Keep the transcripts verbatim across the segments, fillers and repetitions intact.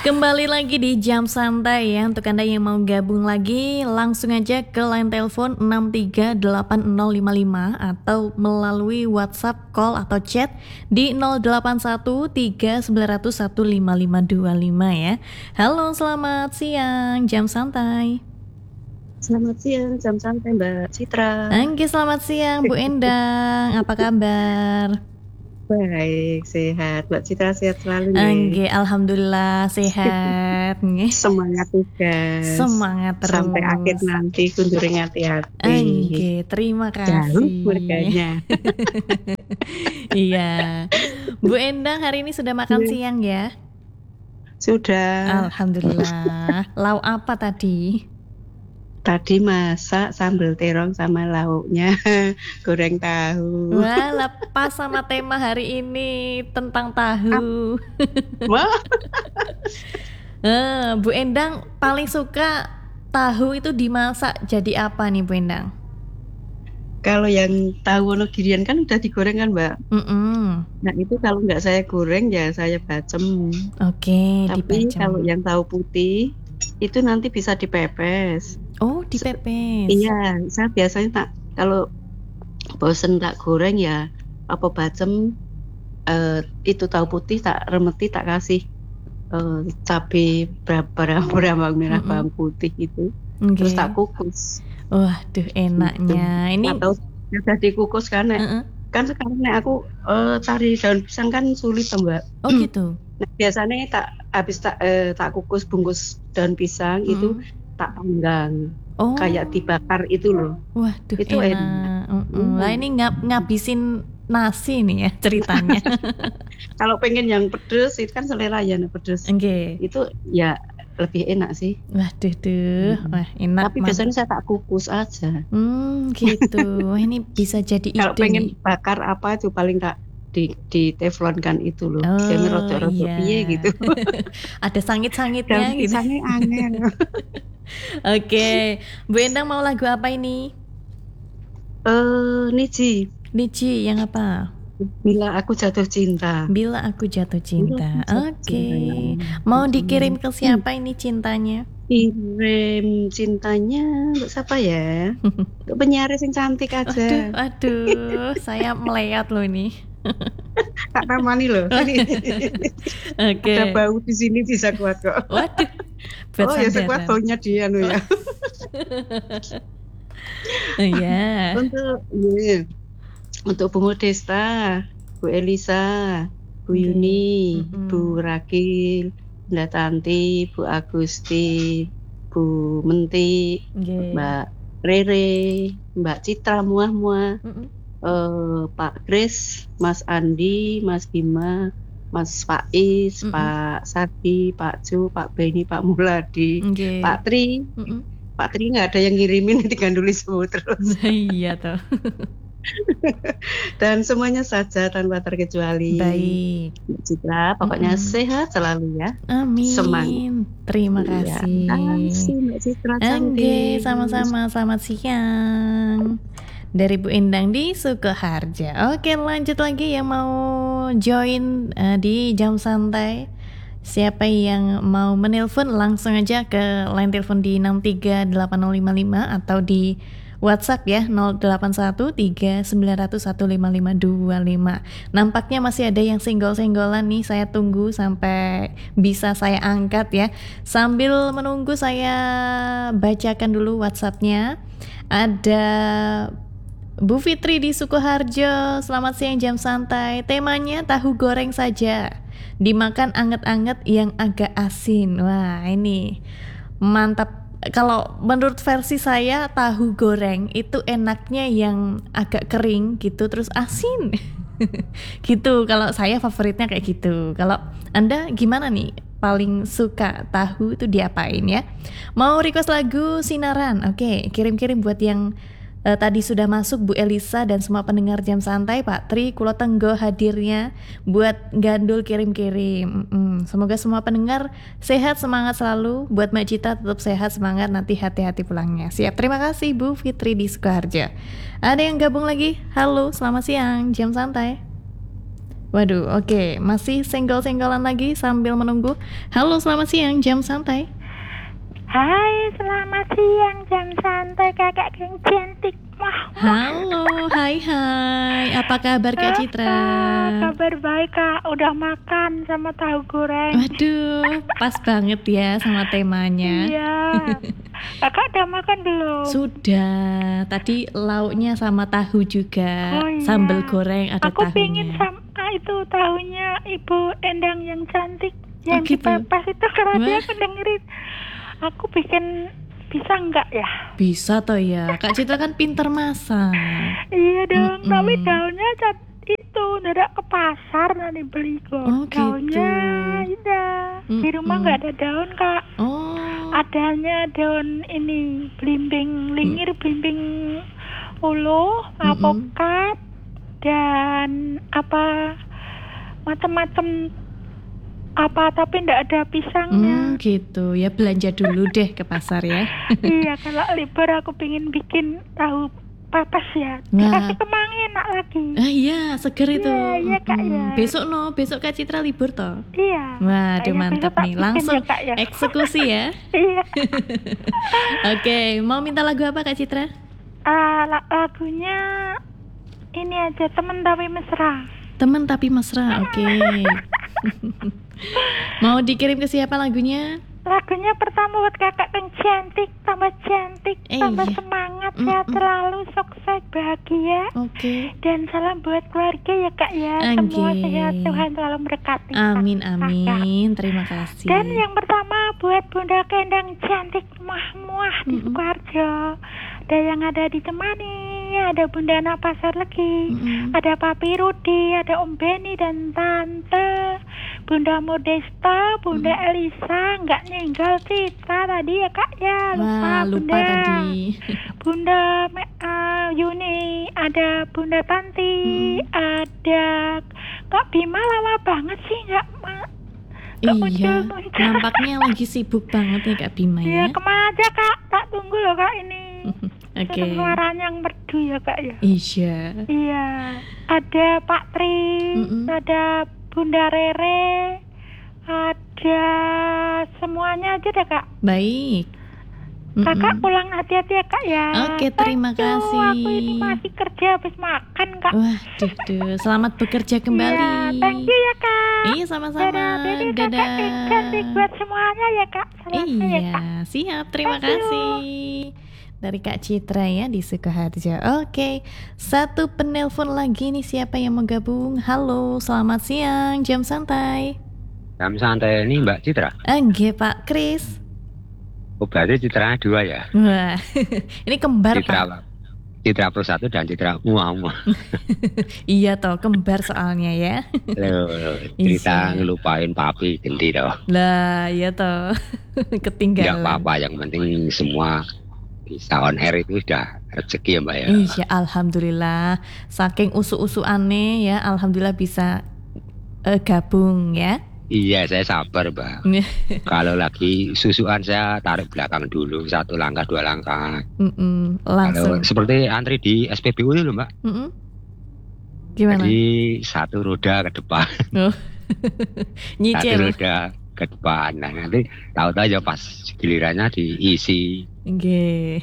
Kembali lagi di Jam Santai ya. Untuk Anda yang mau gabung lagi, langsung aja ke line telepon enam tiga delapan nol lima lima atau melalui WhatsApp, call atau chat di nol delapan satu tiga sembilan nol nol satu lima lima dua lima ya. Halo, selamat siang Jam Santai. Selamat siang, Jam Santai Mbak Citra. Anggi, selamat siang Bu Endang. Apa kabar? Baik, sehat. Mbak Citra sehat selalu nih. Anggi, alhamdulillah sehat. Semangat tugas. Semangat terus. Sampai akhir nanti kunjungi hati-hati. Anggi, terima kasih. Jauh keluarganya. Iya. Bu Endang hari ini sudah makan Ya. siang ya? Sudah. Alhamdulillah. Lauk apa tadi? Tadi masak sambal terong sama lauknya goreng tahu. Wah, lepas sama tema hari ini tentang tahu. Wah. eh, Bu Endang paling suka tahu itu dimasak jadi apa nih Bu Endang? Kalau yang tahu wonogirian kan udah digoreng kan Mbak. Mm-mm. Nah itu kalau nggak saya goreng ya saya bacem. Oke, Tapi dibacem. kalau yang tahu putih itu nanti bisa dipepes. Oh, dipepes. Iya, saya biasanya tak kalau bosen tak goreng ya apa bacem uh, itu tahu putih tak remeti tak kasih uh, cabai berapa berapa merah Mm-mm. bawang putih itu. Okay. Terus tak kukus. Waduh, enaknya. Gitu. Ini atau sudah dikukus kan nek. uh-uh. Kan sekarang nek aku uh, cari daun pisang kan sulit Mbak. Oh gitu. Nah, biasanya tak habis tak uh, tak kukus bungkus daun pisang Mm-mm. itu tak panggang. Oh. Kayak dibakar itu loh. Waduh, itu enak. enak. Mm. Lah ini ngab ngabisin nasi nih ya ceritanya. Kalau pengen yang pedes itu kan selera ya pedes. Okay. Itu ya lebih enak sih. Waduh tuh, wah enak. Tapi biasanya saya tak kukus aja. Hmm, gitu. Wah, ini bisa jadi ide. Kalau pengen nih. bakar apa itu paling tak di di teflonkan itu loh. Oh, Jadi rodo-rodo iya. piye gitu. Ada sangit-sangitnya gitu. Pisangnya angin. Oke, okay. Bu Endang mau lagu apa ini? Eh, uh, Niji. Niji yang apa? Bila Aku Jatuh Cinta. Bila Aku Jatuh Cinta. Oke. Okay. Cinta. Mau dikirim ke siapa ini cintanya? Kirim cintanya untuk siapa ya? Untuk penyiar yang cantik aja. Aduh, aduh, saya melihat loh ini. Tak tamani loh. Oke. Okay. Ada bau di sini bisa kuat kok. Waduh. Oh ya sekuat baunya dia nu ya. Iya. Untuk yeah. Untuk Bu Modesta, Bu Elisa, Bu okay. Yuni, mm-hmm. Bu Rakil, Mbak Tanti, Bu Agusti, Bu Menti, okay. Mbak Rere, Mbak Citra muah-muah, mm-hmm. uh, Pak Kris, Mas Andi, Mas Bima, Mas Faiz, mm-hmm. Pak Sadi, Pak Jo, Pak Beni, Pak Muladi, okay. Pak Tri, mm-hmm. Pak Tri nggak ada yang ngirimin, tinggal nulis semua terus. Iya toh. Dan semuanya saja tanpa terkecuali. Baik. Mbak Citra, pokoknya mm-hmm. sehat selalu ya. Amin. Semangat. Terima kasih. Terima kasih Mbak Citra cantik. Oke, sama-sama. Selamat siang. Dari Bu Endang di Sukoharjo. Oke, lanjut lagi yang mau join uh, di Jam Santai. Siapa yang mau menelpon langsung aja ke line telepon di enam tiga delapan nol lima lima atau di WhatsApp ya nol delapan satu tiga sembilan nol nol satu lima lima dua lima. Nampaknya masih ada yang senggol-senggolan nih. Saya tunggu sampai bisa saya angkat ya. Sambil menunggu saya bacakan dulu WhatsApp-nya. Ada Bu Fitri di Sukoharjo. Selamat siang Jam Santai. Temanya tahu goreng saja. Dimakan anget-anget yang agak asin. Wah, ini mantap. Kalau menurut versi saya tahu goreng itu enaknya yang agak kering gitu terus asin. Gitu. Kalau saya favoritnya kayak gitu. Kalau Anda gimana nih? Paling suka tahu itu diapain ya? Mau request lagu Sinaran? Oke, kirim-kirim buat yang Uh, tadi sudah masuk Bu Elisa dan semua pendengar Jam Santai, Pak Tri, Kulo Tenggo hadirnya buat gandul kirim-kirim. Mm, semoga semua pendengar sehat, semangat selalu. Buat Mbak Cita tetap sehat, semangat, nanti hati-hati pulangnya. Siap, terima kasih Bu Fitri di Sukoharjo. Ada yang gabung lagi? Halo, selamat siang Jam Santai. Waduh, oke. Masih senggol-senggolan lagi sambil menunggu. Halo, selamat siang, jam santai. Hai, selamat siang, jam santai kakak yang cantik. Wah. Halo, hai hai. Apa kabar Kak Citra? Kabar baik Kak, udah makan sama tahu goreng. Waduh, pas banget ya sama temanya. Iya. Kakak udah makan belum? Sudah. Tadi lauknya sama tahu juga. Oh, iya. Sambal goreng ada Aku tahunya. pingin sama itu tahunya Ibu Endang yang cantik, yang Oh, gitu? dipepes itu karena Wah. dia kedengerin. Aku bikin bisa enggak ya? Bisa toh ya. Kak Citra kan pinter masak. Iya dong, Mm-mm. tapi daunnya cat itu dadak ke pasar nanti beli kok. Oh, gitu. Daunnya iya. Di rumah Mm-mm. nggak ada daun Kak. Oh. Adanya daun ini belimbing lingir, belimbing ulu, Mm-mm. apokat dan apa macam-macam apa tapi ndak ada pisangnya. Hmm, gitu ya, belanja dulu deh ke pasar ya. Iya, kalau libur aku pingin bikin tahu pepes ya. Wah. Dikasih kemangi enak lagi. Ah iya, seger itu. Iya, iya, Kak, Mm-mm. ya. Besok no, besok Kak Citra libur toh. Iya. Waduh, Kayaknya mantap besok tak nih. bikin Langsung ya, Kak, ya. eksekusi ya. Iya. Oke, mau minta lagu apa Kak Citra? Ah, la- lagunya ini aja, temen tapi mesra. Temen tapi mesra, oke. Mau dikirim ke siapa lagunya? Lagunya pertama buat kakak yang cantik, tambah cantik, Eh, tambah iya. semangat, Mm-mm. sehat selalu, sukses, bahagia. Oke. Dan salam buat keluarga ya Kak ya. Semua Oke. sehat, Tuhan selalu berkati. Amin Kakak. amin. Terima kasih. Dan yang pertama buat Bunda Kendang cantik muah-muah di Mm-mm. Sukoharjo. Ada yang ada di Temani, ada Bunda Ana Pasar Legi, Mm-mm. ada Papi Rudi, ada Om Beni dan Tante, Bunda Modesta, Bunda Elisa, nggak ninggal Citra tadi ya Kak ya. Lupa, Wah, lupa Bunda. tadi. Bunda Me- uh, Yuni, ada Bunda Tanti, Hmm. ada Kak Bima lama banget sih nggak ma- nggak Iya, muncul-muncul. nampaknya lagi sibuk banget nih Kak Bima Iya, ya. kemana aja Kak? Tak tunggu loh Kak ini. Oke. Suaranya yang merdu ya Kak ya. Iya. Iya, ada Pak Tri, Mm-mm. ada Bunda Rere, ada semuanya aja deh Kak. Baik. Kakak Mm-mm. pulang hati-hati ya Kak ya. Oke, terima Thank you. kasih. Aku ini masih kerja habis makan Kak. Wah, duh, duh. Selamat bekerja kembali. Iya, thank you ya Kak. Iya, sama-sama. Dadah, dadah, kakak Dadah. cantik buat semuanya ya Kak. Salamnya ya Iya, Kak. siap. Terima Thank you. kasih. Dari Kak Citra ya di Sukoharjo. Oke, satu penelpon lagi nih, siapa yang mau gabung? Halo, selamat siang, jam santai. Jam santai ini Mbak Citra. Enggak Pak Kris. Oh, berarti Citra dua ya? Wah, ini kembar Citra Pak. Citra Pro satu dan Citra Muah Muah. Iya toh, kembar soalnya ya. Loh, cerita Iya. ngelupain papi ganti toh. Lah, iya toh. Tidak Ketinggalan. apa-apa, yang penting semua bisa on air itu sudah rezeki ya Mbak ya. Iya, alhamdulillah. Saking usu-usuannya ya, alhamdulillah bisa eh, gabung ya. Iya, saya sabar Mbak. Kalau lagi susuan saya tarik belakang dulu, satu langkah dua langkah. Mm-mm, Kalau langsung. seperti antri di S P B U itu loh Mbak. Mm-mm. Gimana? Jadi satu roda ke depan, Oh. satu Nyicil. roda ke depan. Nah nanti tahu-tahu aja pas gilirannya diisi. Oke.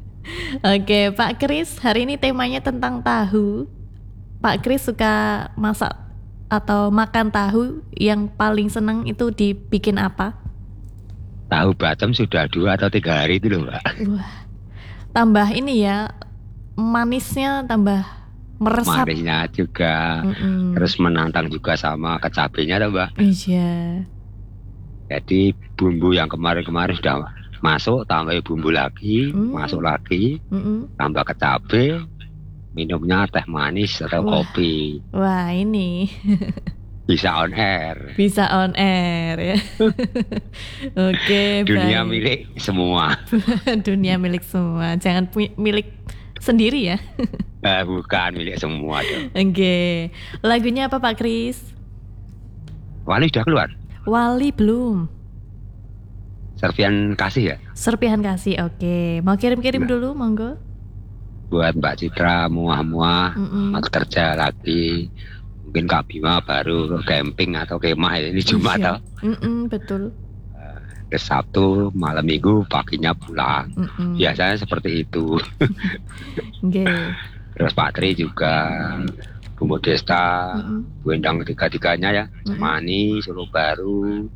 Oke, Pak Kris, hari ini temanya tentang tahu. Pak Kris suka masak atau makan tahu, yang paling seneng itu dibikin apa? Tahu Batam sudah dua atau tiga hari itu loh Mbak. Wah, tambah ini ya, manisnya tambah meresap. Manisnya juga, Mm-mm. terus menantang juga sama kecabenya tuh Mbak. Iya. Jadi bumbu yang kemarin-kemarin sudah masuk, tambah bumbu lagi, Hmm. masuk lagi, Mm-mm. tambah kecabe, minumnya teh manis atau Wah. kopi. Wah, ini Bisa on air. bisa on air ya. Oke, Dunia baik. milik semua. Dunia milik semua, jangan pu- milik sendiri ya. Eh, bukan milik semua dong. Oke, lagunya apa Pak Kris? Wali sudah keluar. Wali belum. Serpian kasih ya Serpihan kasih, oke. Mau kirim-kirim Nah. dulu, monggo. buat Mbak Citra, muah-muah, Mm-mm. mau kerja lagi, mungkin Kak Bima baru camping atau kemah ya, ini Jumat Iya. toh. Mm-mm, betul. Ke Sabtu malam Minggu paginya pulang. Mm-mm. Biasanya seperti itu. Nggih. Terus Pak Tri juga, Bu Modesta, Mm-mm. Bu Endang tiga-tiganya ya, Mm-mm. Semani, Solo Baru,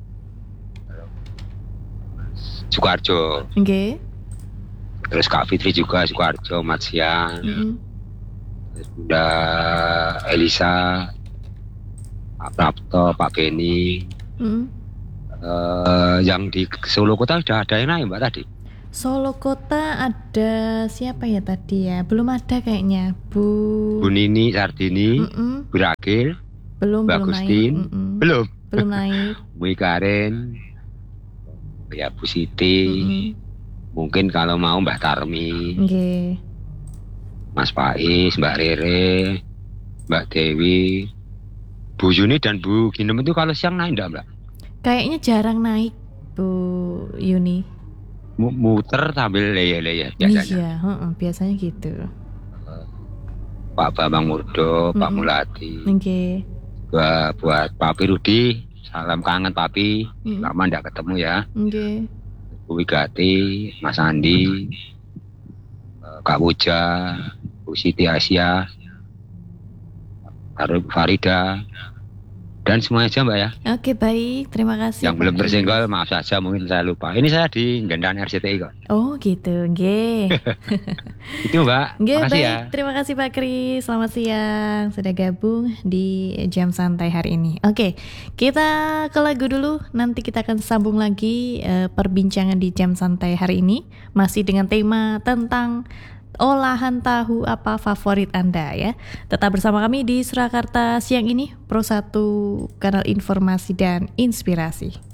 Sukoharjo. Nggih. Terus Kak Fitri juga Sukoharjo, Matsian. Mm-mm. Terus Bunda Elisa, Pak Prapto, Pak Beni. Mm-mm. Uh, yang di Solo Kota sudah ada yang naik Mbak tadi? Solo Kota ada siapa ya tadi ya? Belum ada kayaknya. Bu Bu Nini, Sardini, Mm-mm. Bu Ragil, Belum Bu belum Agustin, naik. Mm-mm. belum. Belum naik. Bu Karen, ya Bu Siti, Mm-mm. mungkin kalau mau Mbak Tarmi, Nggih. Mas Faiz, Mbak Rere, Mbak Dewi, Bu Yuni dan Bu Ginem itu kalau siang naik enggak Mbak? Kayaknya jarang naik Bu Yuni. Mu- Muter sambil leye-leye biasanya. Iya, heeh, biasanya gitu. Pak Bambang Murdo, Pak Mm-mm. Muladi, Nggih. buat, buat Papi Rudi, salam kangen Papi, Mm. lama enggak ketemu ya. Nggih. Bu Wigati, Mas Andi, eh, Kak Wuja, Bu Siti Asia, Arif Farida, dan semuanya aja Mbak ya. Oke, baik. Terima kasih. Yang belum Pak tersenggol Kris. maaf saja, mungkin saya lupa. Ini saya di Gendan R C T I kok. Oh, gitu. Nggih. Itu Mbak, Nggih, makasih baik. ya. Terima kasih Pak Kris. Selamat siang. Sudah gabung di Jam Santai hari ini. Oke, kita ke lagu dulu. Nanti kita akan sambung lagi eh, perbincangan di Jam Santai hari ini. Masih dengan tema tentang olahan tahu apa favorit Anda ya. Tetap bersama kami di Surakarta siang ini, Pro satu, kanal informasi dan inspirasi.